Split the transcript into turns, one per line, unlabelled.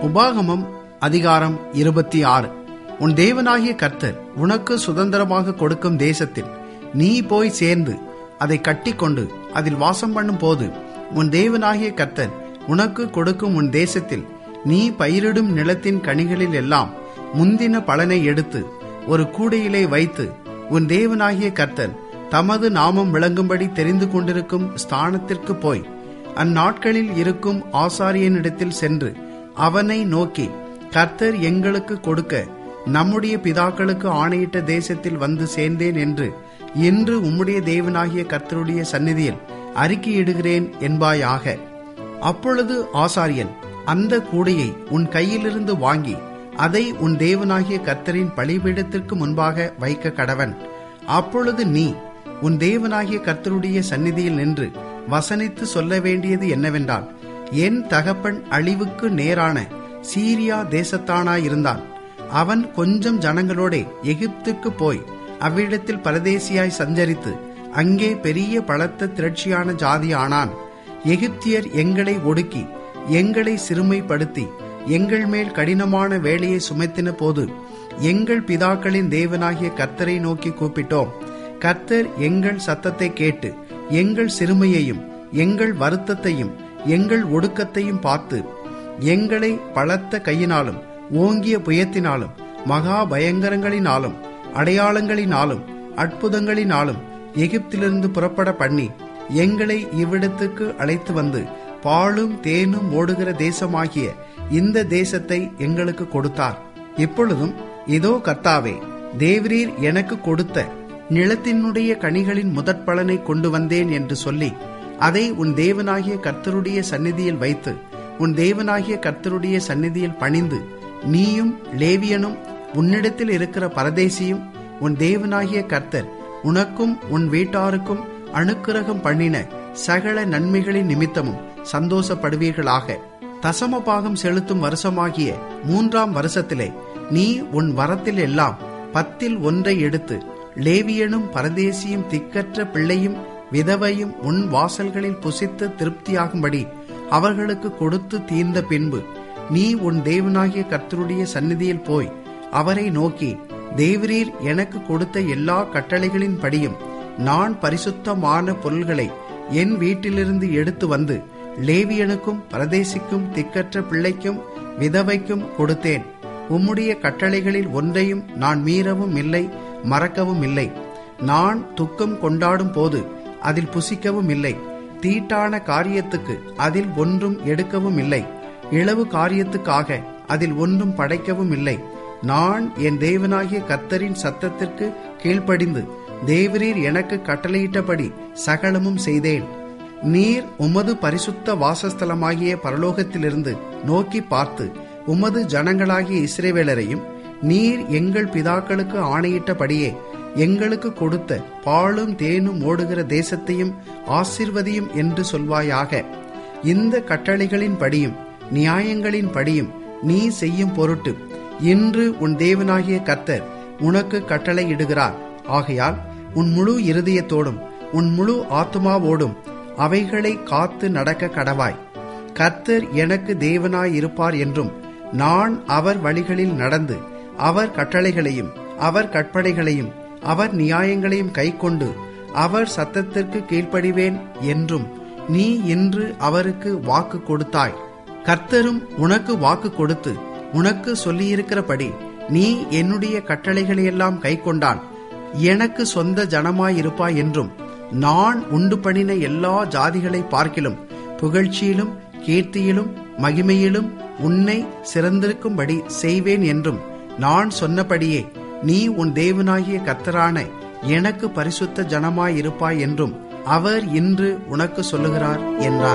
உபாகமம் அதிகாரம் 26. உன் தேவனாகிய கர்த்தர் உனக்கு சுதந்திரமாக கொடுக்கும் தேசத்தில் நீ போய் சேர்ந்து அதை கட்டிக்கொண்டு அதில் வாசம் பண்ணும் போது, உன் தேவனாகிய கர்த்தர் உனக்கு கொடுக்கும் உன் தேசத்தில் நீ பயிரிடும் நிலத்தின் கனிகளில் எல்லாம் முந்தின பலனை எடுத்து ஒரு கூடையிலே வைத்து, உன் தேவனாகிய கர்த்தர் தமது நாமம் விளங்கும்படி தெரிந்து கொண்டிருக்கும் ஸ்தானத்திற்கு போய் அந்நாட்களில் இருக்கும் ஆசாரியனிடத்தில் சென்று அவனை நோக்கி, கர்த்தர் எங்களுக்கு கொடுக்க நம்முடைய பிதாக்களுக்கு ஆணையிட்ட தேசத்தில் வந்து சேர்ந்தேன் என்று இன்று உம்முடைய தேவனாகிய கர்த்தருடைய சந்நிதியில் அறிக்கையிடுகிறேன் என்பாயாக. அப்பொழுது ஆசாரியன் அந்த கூடையை உன் கையிலிருந்து வாங்கி அதை உன் தேவனாகிய கர்த்தரின் பலிபீடத்திற்கு முன்பாக வைக்க கடவன். அப்பொழுது நீ உன் தேவனாகிய கர்த்தருடைய சந்நிதியில் நின்று வசனித்து சொல்ல வேண்டியது என்னவென்றால், என் தகப்பன் அழிவுக்கு நேரான சீரியா தேசத்தானாயிருந்தான். அவன் கொஞ்சம் ஜனங்களோட எகிப்துக்கு போய் அவ்விடத்தில் பரதேசியாய் சஞ்சரித்து அங்கே பெரிய பலத்த திரட்சியான ஜாதி ஆனான். எகிப்தியர் எங்களை ஒடுக்கி எங்களை சிறுமைப்படுத்தி எங்கள் மேல் கடினமான வேலையை சுமத்தின போது எங்கள் பிதாக்களின் தேவனாகிய கர்த்தரை நோக்கி கூப்பிட்டோம். கர்த்தர் எங்கள் சத்தத்தை கேட்டு எங்கள் சிறுமையையும் எங்கள் வருத்தத்தையும் எங்கள் ஒடுக்கத்தையும் பார்த்து எங்களை பலத்த கையினாலும் ஓங்கிய புயத்தினாலும் மகா பயங்கரங்களினாலும் அடையாளங்களினாலும் அற்புதங்களினாலும் எகிப்திலிருந்து புறப்பட பண்ணி எங்களை இவ்விடத்துக்கு அழைத்து வந்து பாலும் தேனும் ஓடுகிற தேசமாகிய இந்த தேசத்தை எங்களுக்கு கொடுத்தார். இப்பொழுதும் இதோ கர்த்தாவே, தேவரீர் எனக்கு கொடுத்த நிலத்தினுடைய கனிகளின் முதற் பலனை கொண்டு வந்தேன் என்று சொல்லி அதை உன் தேவனாகிய கர்த்தருடைய சந்நிதியில் வைத்து உன் தேவனாகிய கர்த்தருடைய சந்நிதியில் பணிந்து, நீயும் லேவியனும் உன்னிடத்தில் இருக்கிற பரதேசியும் உன் தேவனாகிய கர்த்தர் உனக்கும் உன் வீட்டாருக்கும் அனுக்கிரகம் பண்ணின சகல நன்மைகளின் நிமித்தமும் சந்தோஷப்படுவீர்களாக. தசம பாகம் செலுத்தும் வருஷமாகிய 3ஆம் வருஷத்திலே நீ உன் வரத்தில் எல்லாம் 10 எடுத்து லேவியனும் பரதேசியும் திக்கற்ற பிள்ளையும் விதவையும் உன் வாசல்களில் புசித்து திருப்தியாகும்படி அவர்களுக்கு கொடுத்து தீர்ந்த பின்பு, நீ உன் தேவனாகிய கர்த்தருடைய சந்நிதியில் போய் அவரை நோக்கி, தேவரீர் எனக்கு கொடுத்த எல்லா கட்டளைகளின் படியும் நான் பரிசுத்தமான பொருள்களை என் வீட்டிலிருந்து எடுத்து வந்து லேவியனுக்கும் பரதேசிக்கும் திக்கற்ற பிள்ளைக்கும் விதவைக்கும் கொடுத்தேன். உம்முடைய கட்டளைகளில் ஒன்றையும் நான் மீறவும் இல்லை, மறக்கவும் இல்லை. நான் துக்கம் கொண்டாடும் போது அதில் புசிக்கவும் இல்லை. தீட்டான காரியத்துக்கு அதில் ஒன்றும் எடுக்கவும் இல்லை. இளவு காரியத்துக்காக அதில் ஒன்றும் படைக்கவும் இல்லை. நான் என் தேவனாகிய கர்த்தரின் சத்தத்திற்கு கீழ்ப்படிந்து தேவரீர் எனக்கு கட்டளையிட்டபடி சகலமும் செய்தேன். நீர் உமது பரிசுத்த வாசஸ்தலமாகிய பரலோகத்திலிருந்து நோக்கி பார்த்து உமது ஜனங்களாகிய இஸ்ரவேலரையும் நீர் எங்கள் பிதாக்களுக்கு ஆணையிட்டபடியே எங்களுக்கு கொடுத்த பாலும் தேனும் ஓடுகிற தேசத்தையும் ஆசீர்வதியும் என்று சொல்வாயாக. இந்த கட்டளைகளின் படியும் நியாயங்களின் படியும் நீ செய்யும் பொருட்டு இன்று உன் தேவனாகிய கர்த்தர் உனக்கு கட்டளை இடுகிறார். ஆகையால் உன் முழு இருதயத்தோடும் உன் முழு ஆத்துமாவோடும் அவைகளை காத்து நடக்க கடவாய். கர்த்தர் எனக்கு தேவனாயிருப்பார் என்றும் நான் அவர் வழிகளில் நடந்து அவர் கட்டளைகளையும் அவர் கற்பனைகளையும் அவர் நியாயங்களையும் கைக்கொண்டு அவர் சத்தத்திற்கு கீழ்ப்படிவேன் என்றும் நீ இன்று அவருக்கு வாக்கு கொடுத்தாய். கர்த்தரும் உனக்கு வாக்கு கொடுத்து உனக்கு சொல்லியிருக்கிறபடி நீ என்னுடைய கட்டளைகளையெல்லாம் கைக்கொண்டான் எனக்கு சொந்த ஜனமாயிருப்பாய் என்றும், நான் உண்டு பண்ணின எல்லா ஜாதிகளை பார்க்கிலும் புகழ்ச்சியிலும் கீர்த்தியிலும் மகிமையிலும் உன்னை சிறந்திருக்கும்படி செய்வேன் என்றும் நான் சொன்னபடியே நீ உன் தேவனாகிய கர்த்தரான எனக்கு பரிசுத்த ஜனமாயிருப்பாய் என்றும் அவர் இன்று உனக்கு சொல்லுகிறார் என்றார்.